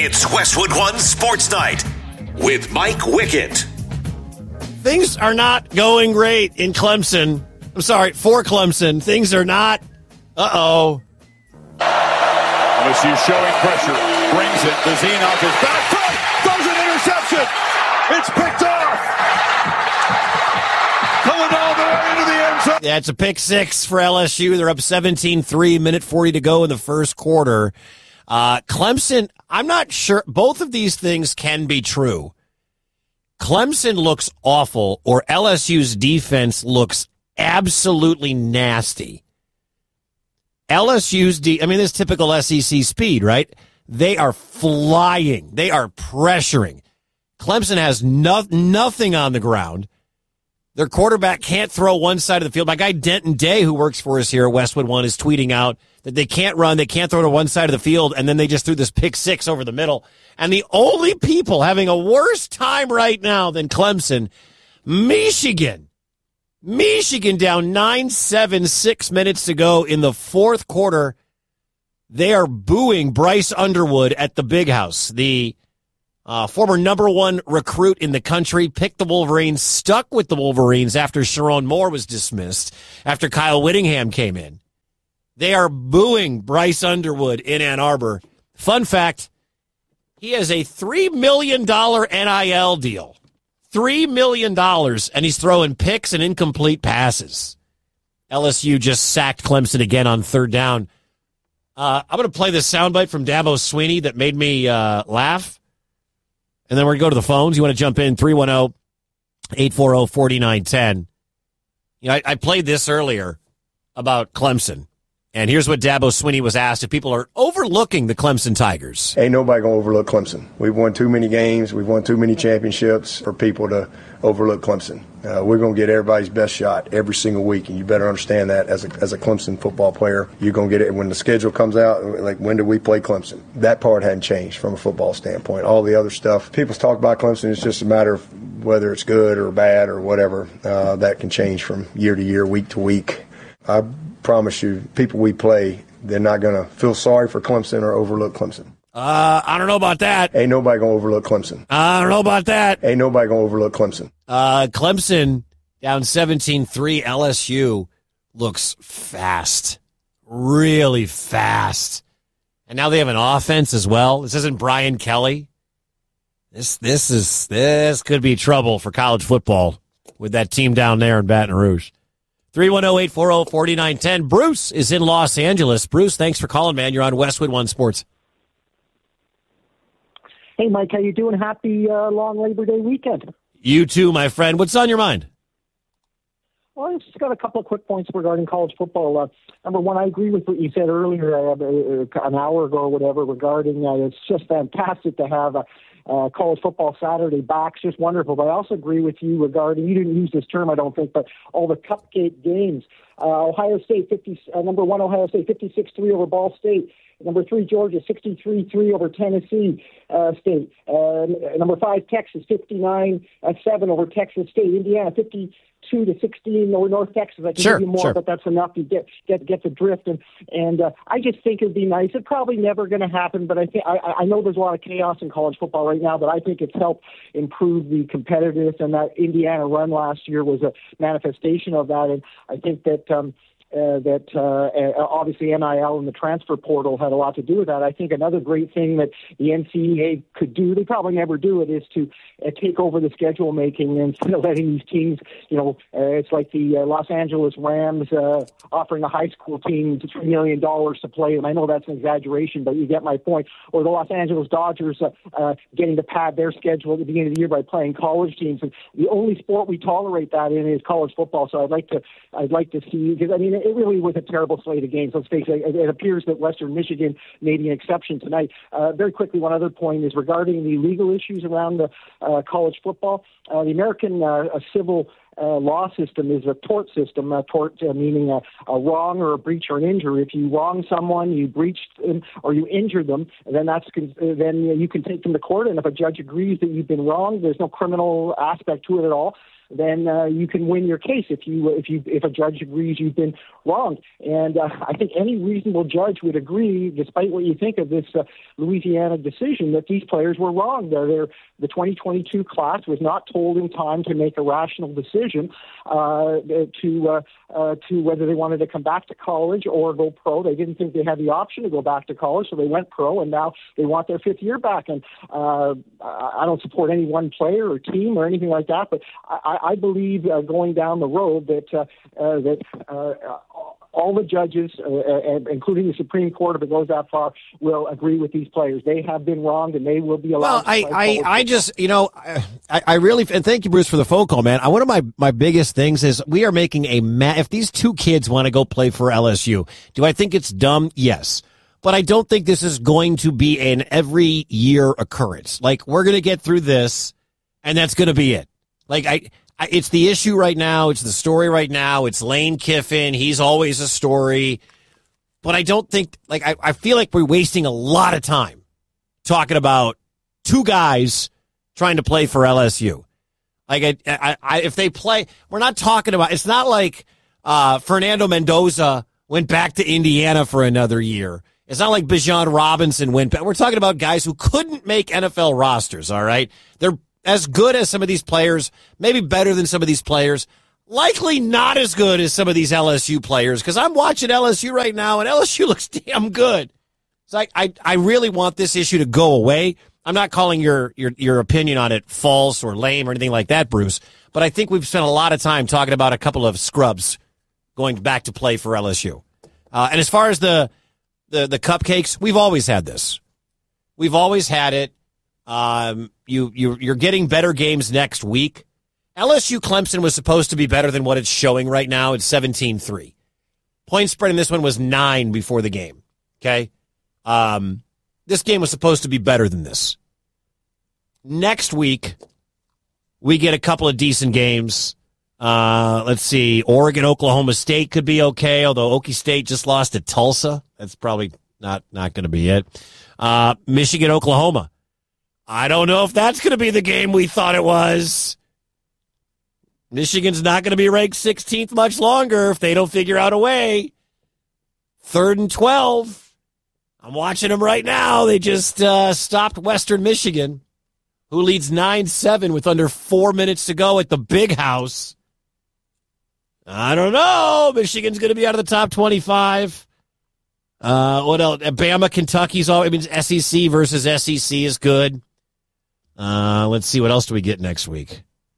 It's Westwood One Sports Night with Mike Wickett. Things are not going great in Clemson. I'm sorry, for Clemson. Things are not. Uh-oh. LSU showing pressure. Brings it. Bazine off his back foot. Throws an interception. It's picked off. Coming all the way into the end zone. Yeah, it's a pick six for LSU. They're up 17-3, minute 40 to go in the first quarter. Clemson, I'm not sure. Both of these things can be true. Clemson looks awful, or LSU's defense looks absolutely nasty. LSU's this is typical SEC speed, right? They are flying. They are pressuring. Clemson has nothing on the ground. Their quarterback can't throw one side of the field. My guy Denton Day, who works for us here at Westwood One, is tweeting out that they can't run, they can't throw to one side of the field, and then they just threw this pick six over the middle. And the only people having a worse time right now than Clemson, Michigan. Michigan down 9-7, 6 minutes to go in the fourth quarter. They are booing Bryce Underwood at the Big House. The former number one recruit in the country, picked the Wolverines, stuck with the Wolverines after Sharon Moore was dismissed, after Kyle Whittingham came in. They are booing Bryce Underwood in Ann Arbor. Fun fact, he has a $3 million NIL deal. $3 million, and he's throwing picks and incomplete passes. LSU just sacked Clemson again on third down. I'm going to play this soundbite from Dabo Swinney that made me laugh. And then we're going to go to the phones. You want to jump in, 310-840-4910. You know, I played this earlier about Clemson. And here's what Dabo Swinney was asked if people are overlooking the Clemson Tigers. Ain't nobody going to overlook Clemson. We've won too many games. We've won too many championships for people to overlook Clemson. We're going to get everybody's best shot every single week, and you better understand that as a Clemson football player. You're going to get it when the schedule comes out, like when do we play Clemson? That part hadn't changed from a football standpoint. All the other stuff, people talk about Clemson, it's just a matter of whether it's good or bad or whatever. That can change from year to year, week to week. I promise you, people we play, they're not going to feel sorry for Clemson or overlook Clemson. I don't know about that. Ain't nobody going to overlook Clemson. I don't know about that. Ain't nobody going to overlook Clemson. Clemson down 17-3. LSU looks fast. Really fast. And now they have an offense as well. This isn't Brian Kelly. This could be trouble for college football with that team down there in Baton Rouge. 310-840-4910. Bruce is in Los Angeles. Bruce, thanks for calling, man. You're on Westwood One Sports. Hey, Mike, how you doing? Happy long Labor Day weekend. You too, my friend. What's on your mind? Well, I just got a couple of quick points regarding college football. Number one, I agree with what you said earlier an hour ago or whatever regarding it's just fantastic to have college football Saturday back. It's just wonderful. But I also agree with you regarding, you didn't use this term, I don't think, but all the cupcake games. Ohio State, number one, Ohio State, 56-3 over Ball State. Number 3, Georgia, 63-3 over Tennessee State. Number 5, Texas, 59-7 over Texas State. Indiana, 52-16 over North Texas. I can give you more, but that's enough to get the drift. And I just think it'd be nice. It's probably never going to happen, but I know there's a lot of chaos in college football right now, but I think it's helped improve the competitiveness, and that Indiana run last year was a manifestation of that. And I think that obviously NIL and the transfer portal had a lot to do with that. I think another great thing that the NCAA could do, they probably never do it, is to take over the schedule making instead of letting these teams, it's like the Los Angeles Rams offering a high school team $3 million to play. And I know that's an exaggeration, but you get my point. Or the Los Angeles Dodgers getting to pad their schedule at the beginning of the year by playing college teams. And the only sport we tolerate that in is college football. So I'd like to see, because it really was a terrible slate of games. Let's face it. It appears that Western Michigan made an exception tonight. Very quickly, one other point is regarding the legal issues around college football. The American Civil law system is a tort system, tort meaning a wrong or a breach or an injury. If you wrong someone, you breached them, or you injured them, then you can take them to court, and if a judge agrees that you've been wronged, there's no criminal aspect to it at all, then you can win your case if a judge agrees you've been wronged. And I think any reasonable judge would agree, despite what you think of this Louisiana decision, that these players were wrong. The 2022 class was not told in time to make a rational decision to whether they wanted to come back to college or go pro. They didn't think they had the option to go back to college, so they went pro, and now they want their fifth year back. And I don't support any one player or team or anything like that, but I believe going down the road that all the judges, including the Supreme Court, if it goes that far, will agree with these players. They have been wronged, and they will be allowed. Well, I really, and thank you, Bruce, for the phone call, man. One of my biggest things is we are making if these two kids want to go play for LSU, do I think it's dumb? Yes. But I don't think this is going to be an every year occurrence. Like, we're going to get through this, and that's going to be it. Like, it's the issue right now. It's the story right now. It's Lane Kiffin. He's always a story. But I don't think, I feel like we're wasting a lot of time talking about two guys trying to play for LSU. Like, if they play, we're not talking about, it's not like Fernando Mendoza went back to Indiana for another year. It's not like Bijan Robinson went back. We're talking about guys who couldn't make NFL rosters, all right? They're as good as some of these players, maybe better than some of these players, likely not as good as some of these LSU players, because I'm watching LSU right now, and LSU looks damn good. So I really want this issue to go away. I'm not calling your opinion on it false or lame or anything like that, Bruce, but I think we've spent a lot of time talking about a couple of scrubs going back to play for LSU. And as far as the cupcakes, we've always had this. We've always had it. You're getting better games next week. LSU Clemson was supposed to be better than what it's showing right now. It's 17-3. Point spread in this one was 9 before the game. Okay. This game was supposed to be better than this. Next week, we get a couple of decent games. Let's see. Oregon, Oklahoma State could be okay, although Okie State just lost to Tulsa. That's probably not going to be it. Michigan, Oklahoma. I don't know if that's going to be the game we thought it was. Michigan's not going to be ranked 16th much longer if they don't figure out a way. 3rd and 12. I'm watching them right now. They just stopped Western Michigan, who leads 9-7 with under 4 minutes to go at the Big House. I don't know. Michigan's going to be out of the top 25. What else? Bama, Kentucky's all. I mean, SEC versus SEC is good. Let's see. What else do we get next week?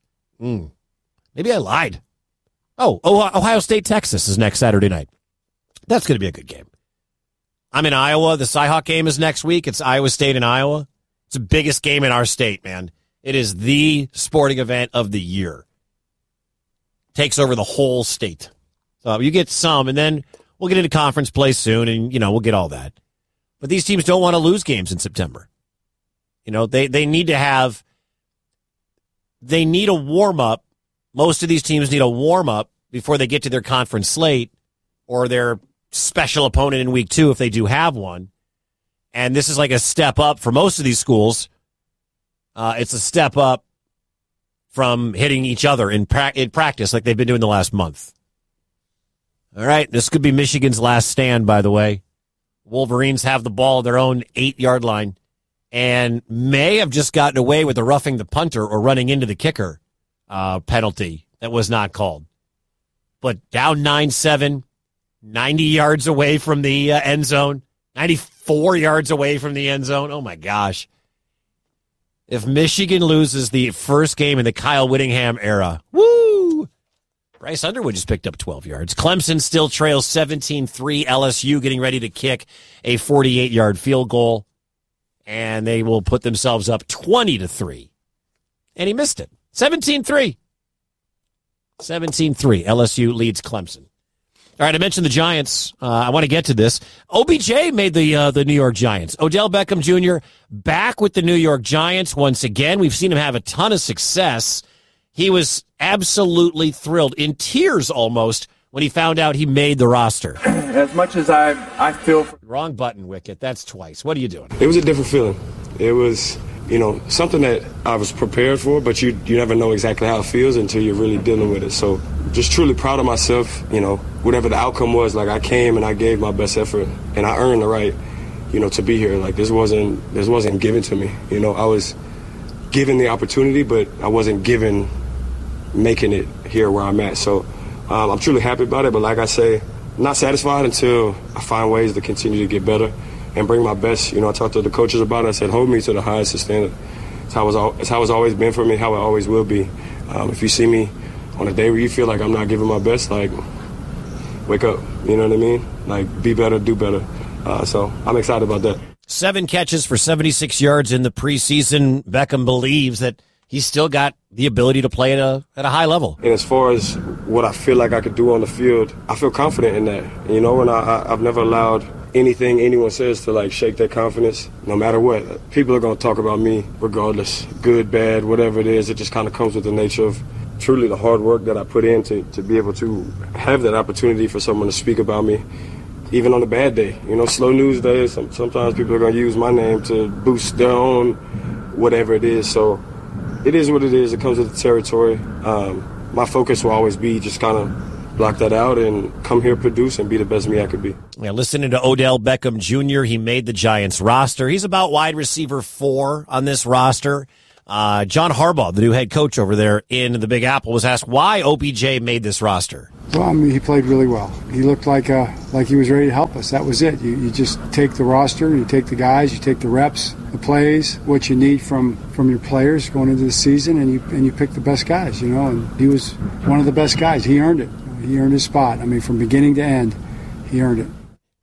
Maybe I lied. Oh, Ohio State, Texas is next Saturday night. That's going to be a good game. I'm in Iowa. The Cyhawk game is next week. It's Iowa State and Iowa. It's the biggest game in our state, man. It is the sporting event of the year. Takes over the whole state. So you get some, and then we'll get into conference play soon, and, we'll get all that. But these teams don't want to lose games in September. They need to have – they need a warm-up. Most of these teams need a warm-up before they get to their conference slate or their special opponent in week 2 if they do have one. And this is like a step up for most of these schools. It's a step up from hitting each other in practice like they've been doing the last month. All right, this could be Michigan's last stand, by the way. Wolverines have the ball at their own 8-yard line and may have just gotten away with the roughing the punter or running into the kicker penalty that was not called. But down 9-7, 90 yards away from the end zone, 94 yards away from the end zone. Oh, my gosh. If Michigan loses the first game in the Kyle Whittingham era, woo! Bryce Underwood just picked up 12 yards. Clemson still trails 17-3. LSU getting ready to kick a 48-yard field goal, and they will put themselves up 20-3. And he missed it. 17-3. 17-3. LSU leads Clemson. All right, I mentioned the Giants. I want to get to this. OBJ made the New York Giants. Odell Beckham Jr. back with the New York Giants once again. We've seen him have a ton of success. He was absolutely thrilled, in tears almost, when he found out he made the roster. As much as I feel... Wrong button, Wicket. That's twice. What are you doing? It was a different feeling. It was, something that I was prepared for, but you never know exactly how it feels until you're really dealing with it. So just truly proud of myself, whatever the outcome was. Like, I came and I gave my best effort, and I earned the right, to be here. Like, this wasn't given to me. I was given the opportunity, but I wasn't given making it here where I'm at. So I'm truly happy about it, but like I say, I'm not satisfied until I find ways to continue to get better and bring my best. I talked to the coaches about it. I said, hold me to the highest standard. It's how it's always been for me, how it always will be. If you see me on a day where you feel like I'm not giving my best, like, wake up, you know what I mean? Like, be better, do better. So I'm excited about that. 7 catches for 76 yards in the preseason. Beckham believes that he's still got the ability to play at a high level. And as far as what I feel like I could do on the field, I feel confident in that. And I've never allowed anything anyone says to, like, shake that confidence, no matter what. People are going to talk about me regardless, good, bad, whatever it is. It just kind of comes with the nature of truly the hard work that I put in to be able to have that opportunity for someone to speak about me, even on a bad day. Slow news days, sometimes people are going to use my name to boost their own whatever it is. So it is what it is. It comes with the territory. My focus will always be just kind of block that out and come here, produce, and be the best me I could be. Yeah, listening to Odell Beckham Jr., he made the Giants roster. He's about wide receiver 4 on this roster. John Harbaugh, the new head coach over there in the Big Apple, was asked why OBJ made this roster. Well, he played really well. He looked like he was ready to help us. That was it. You just take the roster, you take the guys, you take the reps, the plays, what you need from your players going into the season, and you pick the best guys, and he was one of the best guys. He earned it. He earned his spot. From beginning to end, he earned it.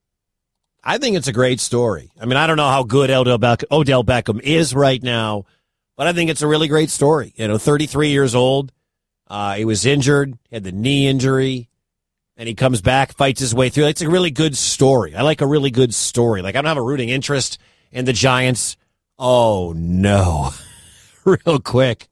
I think it's a great story. I don't know how good Odell Beckham is right now, but I think it's a really great story. 33 years old. He was injured, had the knee injury, and he comes back, fights his way through. It's a really good story. I like a really good story. Like, I don't have a rooting interest in the Giants. Oh, no. Real quick.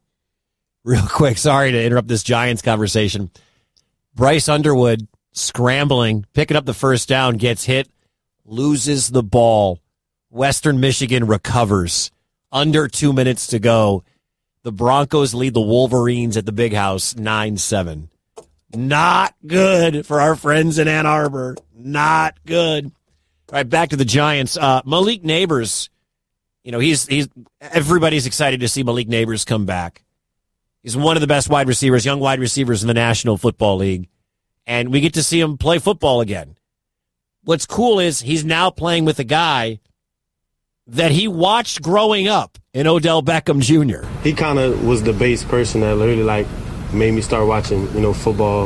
Sorry to interrupt this Giants conversation. Bryce Underwood scrambling, picking up the first down, gets hit, loses the ball. Western Michigan recovers. Under 2 minutes to go. The Broncos lead the Wolverines at the Big House 9-7. Not good for our friends in Ann Arbor. Not good. All right, back to the Giants. Malik Nabers, he's everybody's excited to see Malik Nabers come back. He's one of the best wide receivers, young wide receivers in the National Football League. And we get to see him play football again. What's cool is he's now playing with a guy that he watched growing up in Odell Beckham Jr. He kind of was the base person that really, made me start watching, football,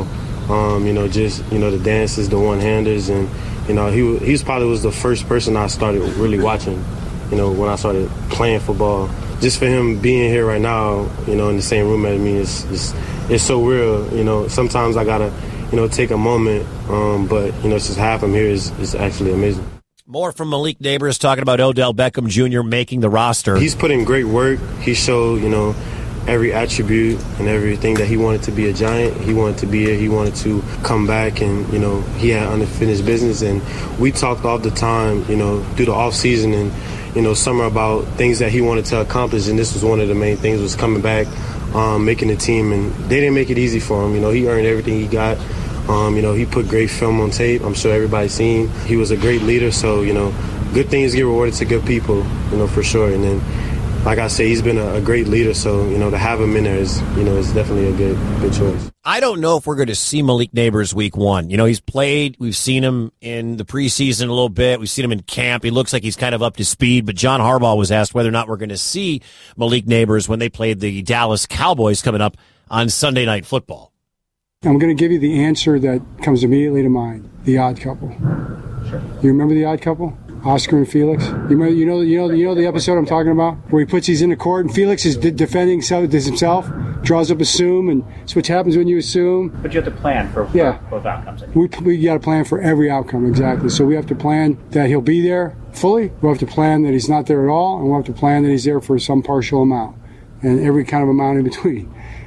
the dances, the one-handers. And, he probably was the first person I started really watching, when I started playing football. Just for him being here right now, in the same room as me, it's so real. Sometimes I got to, take a moment, but, just to have him here is actually amazing. More from Malik Nabers talking about Odell Beckham Jr. making the roster. He's put in great work. He showed, every attribute and everything that he wanted to be a Giant. He wanted to be here. He wanted to come back, and, he had unfinished business. And we talked all the time, through the off season and, summer about things that he wanted to accomplish. And this was one of the main things, was coming back, making the team. And they didn't make it easy for him. He earned everything he got. He put great film on tape. I'm sure everybody's seen. He was a great leader, so, good things get rewarded to good people, for sure. And then, like I say, he's been a great leader, so, to have him in there is definitely a good choice. I don't know if we're going to see Malik Nabers week 1. He's played. We've seen him in the preseason a little bit. We've seen him in camp. He looks like he's kind of up to speed, but John Harbaugh was asked whether or not we're going to see Malik Nabers when they played the Dallas Cowboys coming up on Sunday Night Football. I'm going to give you the answer that comes immediately to mind. The Odd Couple. Sure. You remember The Odd Couple? Oscar and Felix. You know the episode I'm talking about, where he puts these in the court and Felix is defending himself, draws up assume, and it's what happens when you assume. But you have to plan for both outcomes. We got to plan for every outcome, exactly. So we have to plan that he'll be there fully. We have to plan that he's not there at all, and we have to plan that he's there for some partial amount, and every kind of amount in between.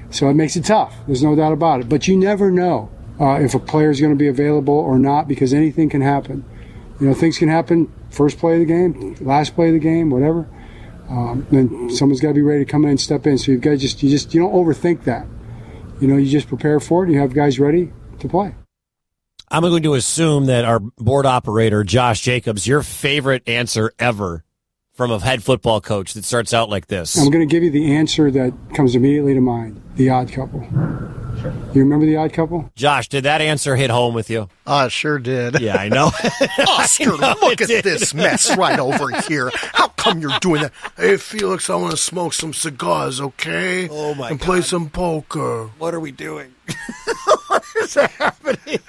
So it makes it tough. There's no doubt about it. But you never know if a player is going to be available or not, because anything can happen. Things can happen first play of the game, last play of the game, whatever. Then someone's got to be ready to come in and step in. So you've got you don't overthink that. You just prepare for it. And you have guys ready to play. I'm going to assume that our board operator, Josh Jacobs, your favorite answer ever from a head football coach that starts out like this. I'm going to give you the answer that comes immediately to mind, The Odd Couple. Sure. You remember The Odd Couple? Josh, did that answer hit home with you? Sure did. Yeah, I know. Oscar, look at this mess right over here. How come you're doing that? Hey, Felix, I want to smoke some cigars, okay? Oh, my God. And play some poker. What are we doing? What is happening?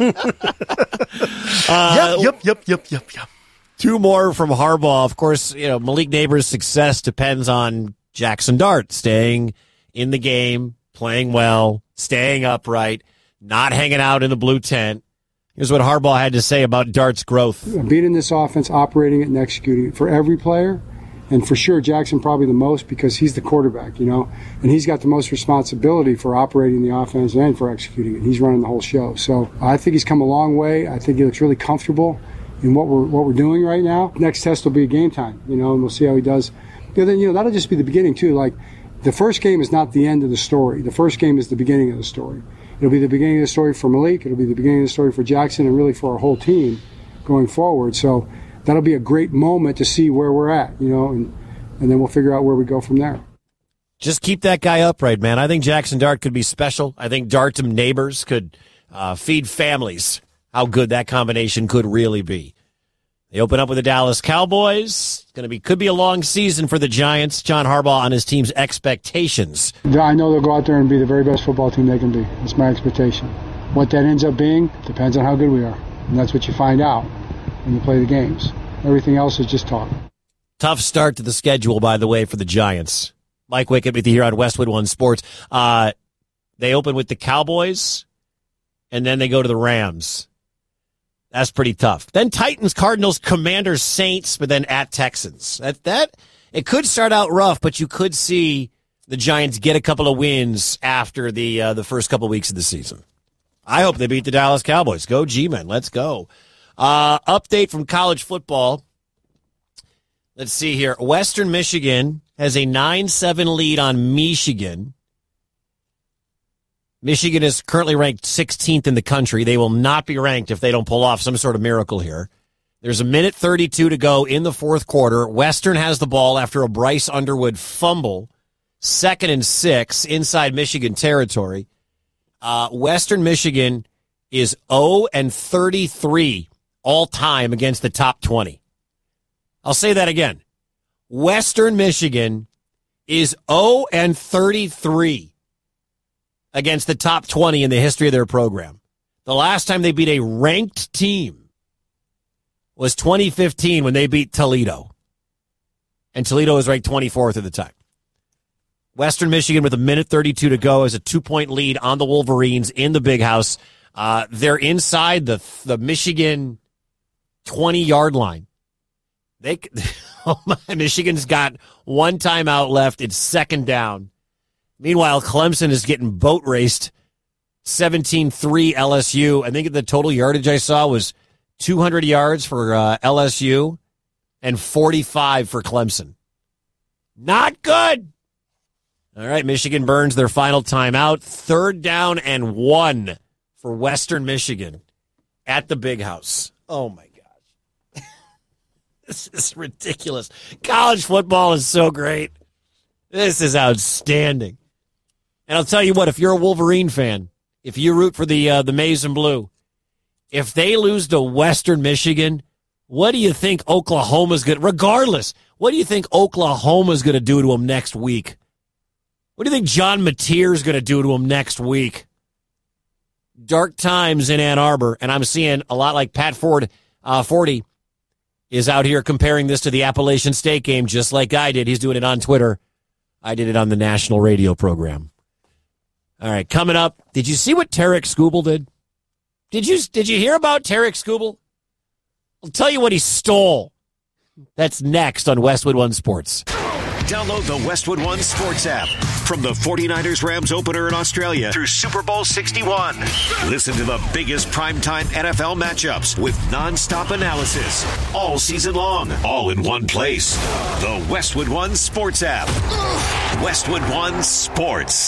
Yep. 2 more from Harbaugh. Of course, Malik Neighbors' success depends on Jackson Dart staying in the game, playing well, staying upright, not hanging out in the blue tent. Here's what Harbaugh had to say about Dart's growth. Being in this offense, operating it and executing it for every player, and for sure Jackson probably the most because he's the quarterback, and he's got the most responsibility for operating the offense and for executing it. He's running the whole show. So I think he's come a long way. I think he looks really comfortable in what we're doing right now. Next test will be game time, and we'll see how he does. Then that'll just be the beginning too. Like the first game is not the end of the story. The first game is the beginning of the story. It'll be the beginning of the story for Malik. It'll be the beginning of the story for Jackson, and really for our whole team going forward. So that'll be a great moment to see where we're at, and then we'll figure out where we go from there. Just keep that guy upright, man. I think Jackson Dart could be special. I think Dart and Neighbors could feed families. How good that combination could really be. They open up with the Dallas Cowboys. Could be a long season for the Giants. John Harbaugh on his team's expectations. I know they'll go out there and be the very best football team they can be. That's my expectation. What that ends up being depends on how good we are. And that's what you find out when you play the games. Everything else is just talk. Tough start to the schedule, by the way, for the Giants. Mike Wickett with you here on Westwood One Sports. They open with the Cowboys, and then they go to the Rams. That's pretty tough. Then Titans, Cardinals, Commanders, Saints, but then at Texans. That it could start out rough, but you could see the Giants get a couple of wins after the first couple of weeks of the season. I hope they beat the Dallas Cowboys. Go G-Men. Let's go. Update from college football. Let's see here. Western Michigan has a 9-7 lead on Michigan. Michigan is currently ranked 16th in the country. They will not be ranked if they don't pull off some sort of miracle here. There's 1:32 to go in the fourth quarter. Western has the ball after a Bryce Underwood fumble. 2nd and 6 inside Michigan territory. Western Michigan is 0-33 all time against the top 20. I'll say that again. Western Michigan is 0-33 against the top 20 in the history of their program. The last time they beat a ranked team was 2015 when they beat Toledo. And Toledo was ranked 24th at the time. Western Michigan with 1:32 to go has a 2-point lead on the Wolverines in the Big House. They're inside the Michigan 20-yard line. Michigan's got one timeout left. It's 2nd down. Meanwhile, Clemson is getting boat raced. 17-3 LSU. I think the total yardage I saw was 200 yards for LSU and 45 for Clemson. Not good. All right, Michigan burns their final timeout. 3rd down and 1 for Western Michigan at the Big House. Oh, my gosh. This is ridiculous. College football is so great. This is outstanding. And I'll tell you what, if you're a Wolverine fan, if you root for the maize and blue, if they lose to Western Michigan, what do you think Oklahoma's going to, regardless, what do you think Oklahoma's going to do to them next week? What do you think John Mateer's going to do to them next week? Dark times in Ann Arbor, and I'm seeing a lot like Pat Ford, 40 is out here comparing this to the Appalachian State game, just like I did. He's doing it on Twitter. I did it on the national radio program. All right, coming up, did you see what Tarek Skubal did? Did you hear about Tarek Skubal? I'll tell you what he stole. That's next on Westwood One Sports. Download the Westwood One Sports app. From the 49ers-Rams opener in Australia through Super Bowl 61. Listen to the biggest primetime NFL matchups with nonstop analysis all season long, all in one place. The Westwood One Sports app. Westwood One Sports.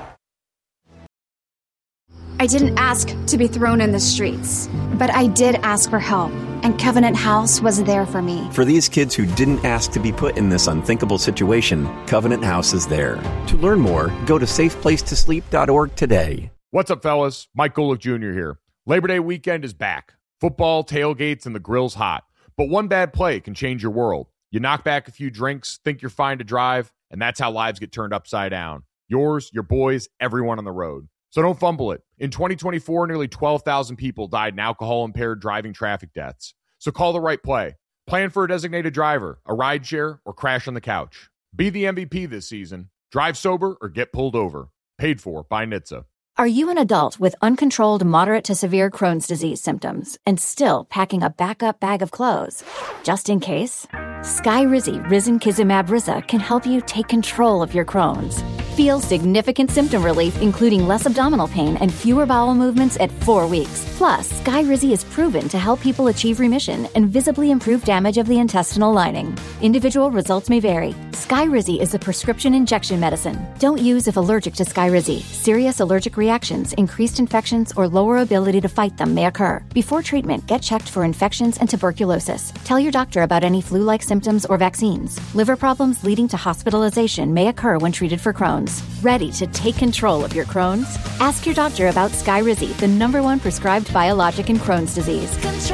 I didn't ask to be thrown in the streets, but I did ask for help, and Covenant House was there for me. For these kids who didn't ask to be put in this unthinkable situation, Covenant House is there. To learn more, go to safeplacetosleep.org today. What's up, fellas? Mike Golick Jr. here. Labor Day weekend is back. Football, tailgates, and the grill's hot. But one bad play can change your world. You knock back a few drinks, think you're fine to drive, and that's how lives get turned upside down. Yours, your boys, everyone on the road. So don't fumble it. In 2024, nearly 12,000 people died in alcohol-impaired driving traffic deaths. So call the right play. Plan for a designated driver, a rideshare, or crash on the couch. Be the MVP this season. Drive sober or get pulled over. Paid for by NHTSA. Are you an adult with uncontrolled moderate to severe Crohn's disease symptoms and still packing a backup bag of clothes? Just in case? Skyrizi Risankizumab Riza can help you take control of your Crohn's. Feel significant symptom relief, including less abdominal pain and fewer bowel movements at 4 weeks. Plus, Skyrizi is proven to help people achieve remission and visibly improve damage of the intestinal lining. Individual results may vary. Skyrizi is a prescription injection medicine. Don't use if allergic to Skyrizi. Serious allergic reactions, increased infections, or lower ability to fight them may occur. Before treatment, get checked for infections and tuberculosis. Tell your doctor about any flu-like symptoms or vaccines. Liver problems leading to hospitalization may occur when treated for Crohn's. Ready to take control of your Crohn's? Ask your doctor about Skyrizi, the #1 prescribed biologic in Crohn's disease.